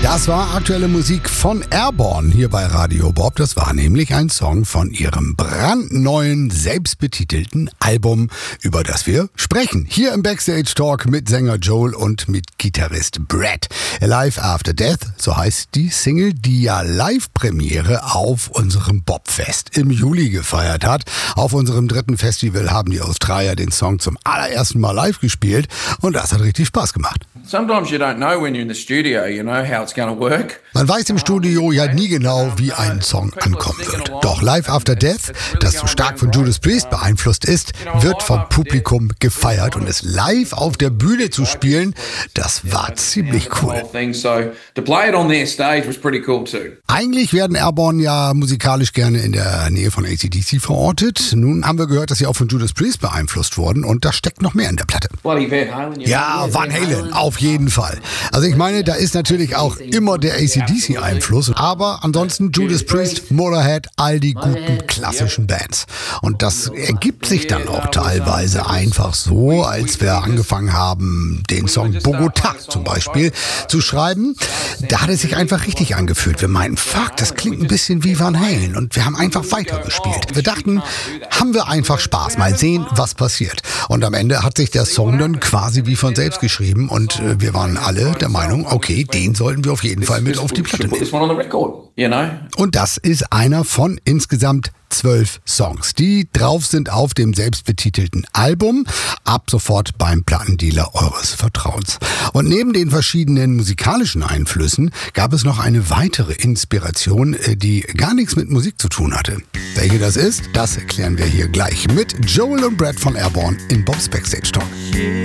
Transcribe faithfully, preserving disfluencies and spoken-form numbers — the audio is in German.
Das war aktuelle Musik von Airborne hier bei Radio Bob. Das war nämlich ein Song von ihrem brandneuen, selbstbetitelten Album, über das wir sprechen. Hier im Backstage Talk mit Sänger Joel und mit Gitarrist Brad. Alive After Death, so heißt die Single, die ja Live-Premiere auf unserem Bobfest im Juli gefeiert hat. Auf unserem dritten Festival haben die Australier den Song zum allerersten Mal live gespielt und das hat richtig Spaß gemacht. Sometimes you don't know when you're in the studio, you know, how it's going to work. Man weiß im Studio ja nie genau, wie ein Song ankommen wird. Doch Live After Death, das so stark von Judas Priest beeinflusst ist, wird vom Publikum gefeiert und es live auf der Bühne zu spielen, das war ziemlich cool. Eigentlich werden Airborne ja musikalisch gerne in der Nähe von A C D C verortet. Nun haben wir gehört, dass sie auch von Judas Priest beeinflusst wurden und da steckt noch mehr in der Platte. Ja, Van Halen, auf jeden Fall. Also ich meine, da ist natürlich auch immer der A C D C-Einfluss, aber ansonsten Judas Priest, Motorhead, all die guten klassischen Bands. Und das ergibt sich dann auch teilweise einfach so, als wir angefangen haben, den Song Bogota zum Beispiel zu schreiben. Da hat es sich einfach richtig angefühlt. Wir meinten, fuck, das klingt ein bisschen wie Van Halen und wir haben einfach weitergespielt. Wir dachten, haben wir einfach Spaß, mal sehen, was passiert. Und am Ende hat sich der Song dann quasi wie von selbst geschrieben und äh, wir waren alle der Meinung, okay, den sollten wir auf jeden Fall mit auf die Platte nehmen. Und das ist einer von insgesamt zwölf Songs, die drauf sind auf dem selbstbetitelten Album, ab sofort beim Plattendealer eures Vertrauens. Und neben den verschiedenen musikalischen Einflüssen gab es noch eine weitere Inspiration, die gar nichts mit Musik zu tun hatte. Welche das ist, das erklären wir hier gleich mit Joel und Brad von Airborne in Bob's Backstage Talk.